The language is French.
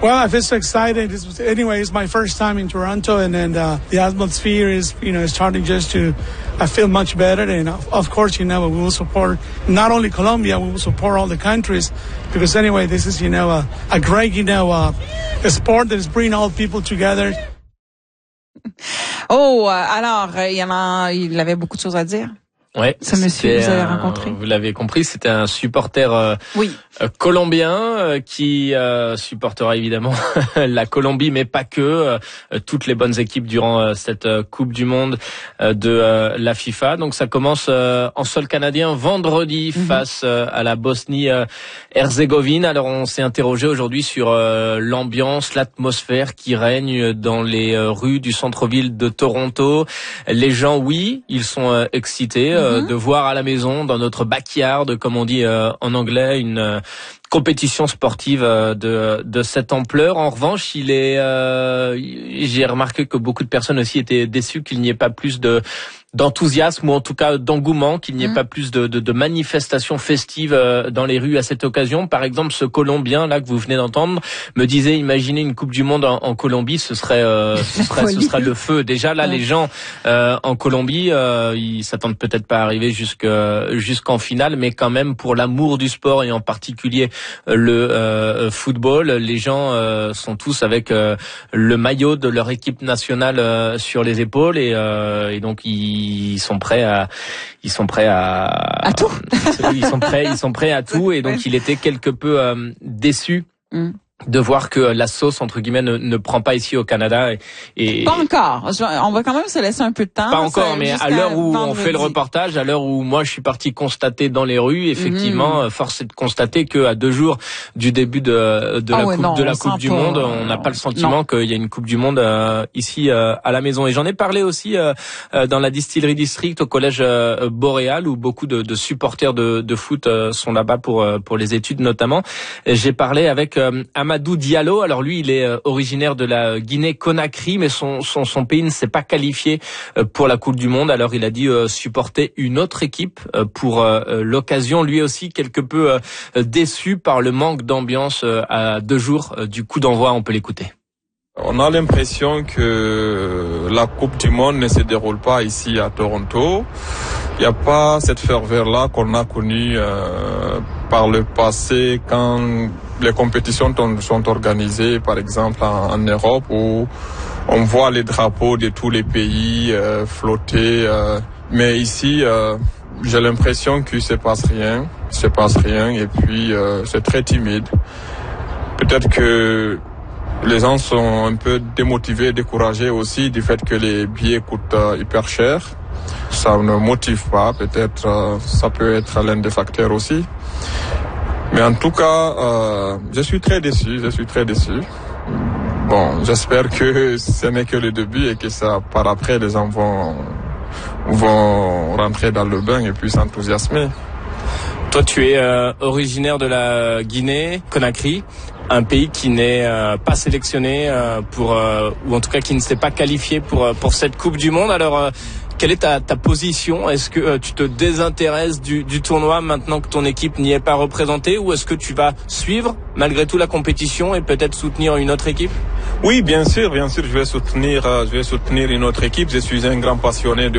Well, I feel so excited. It's my first time in Toronto, and then the atmosphere is, starting just to. I feel much better, and of course, we will support not only Colombia, we will support all the countries, because anyway, this is, a great, a sport that is bringing all people together. Oh, alors, il avait beaucoup de choses à dire. Ouais, ce monsieur que vous avez rencontré. Vous l'avez compris, c'était un supporter colombien qui supportera évidemment la Colombie, mais pas que, toutes les bonnes équipes durant cette Coupe du Monde de la FIFA. Donc ça commence en sol canadien vendredi face à la Bosnie-Herzégovine. Alors on s'est interrogé aujourd'hui sur l'ambiance, l'atmosphère qui règne dans les rues du centre-ville de Toronto. Les gens, oui, ils sont excités de voir à la maison, dans notre backyard, comme on dit en anglais, une compétition sportive de cette ampleur. En revanche, j'ai remarqué que beaucoup de personnes aussi étaient déçues qu'il n'y ait pas plus d'enthousiasme, ou en tout cas d'engouement, qu'il n'y ait pas plus de manifestations festives dans les rues à cette occasion. Par exemple, ce Colombien là que vous venez d'entendre me disait, imaginez une Coupe du Monde en Colombie, ce serait le feu. Déjà là, les gens en Colombie, ils s'attendent peut-être pas à arriver jusqu'en finale, mais quand même pour l'amour du sport et en particulier le football, les gens sont tous avec le maillot de leur équipe nationale sur les épaules, et donc ils sont prêts à tout. Ils sont prêts à tout, et donc il était quelque peu déçu de voir que la sauce entre guillemets ne prend pas ici au Canada et pas encore. On va quand même se laisser un peu de temps. Pas encore, mais à l'heure où on fait le reportage, à l'heure où moi je suis parti constater dans les rues, effectivement, force est de constater que à 2 jours du début de la Coupe du Monde, on n'a pas le sentiment qu'il y a une Coupe du Monde ici à la maison. Et j'en ai parlé aussi dans la Distillery District au collège Boréal, où beaucoup de supporters de foot sont là-bas pour les études notamment. Et j'ai parlé avec Amadou Diallo. Alors lui, il est originaire de la Guinée-Conakry, mais son pays ne s'est pas qualifié pour la Coupe du Monde. Alors il a dit supporter une autre équipe pour l'occasion. Lui aussi quelque peu déçu par le manque d'ambiance à 2 jours du coup d'envoi. On peut l'écouter. On a l'impression que la Coupe du Monde ne se déroule pas ici à Toronto. Il n'y a pas cette ferveur-là qu'on a connue par le passé quand les compétitions sont organisées, par exemple en Europe, où on voit les drapeaux de tous les pays flotter. Mais ici, j'ai l'impression qu'il se passe rien, et puis c'est très timide. Peut-être que les gens sont un peu démotivés, découragés aussi du fait que les billets coûtent hyper cher. Ça ne motive pas, peut-être ça peut être l'un des facteurs aussi. Mais en tout cas, je suis très déçu. Bon, j'espère que ce n'est que le début et que ça, par après, les gens vont rentrer dans le bain et puis s'enthousiasmer. Toi, tu es originaire de la Guinée-Conakry, un pays qui n'est pas sélectionné ou en tout cas qui ne s'est pas qualifié pour cette Coupe du Monde. Alors, quelle est ta position ? Est-ce que tu te désintéresses du tournoi maintenant que ton équipe n'y est pas représentée, ou est-ce que tu vas suivre malgré tout la compétition et peut-être soutenir une autre équipe ? Oui, bien sûr, je vais soutenir une autre équipe. Je suis un grand passionné de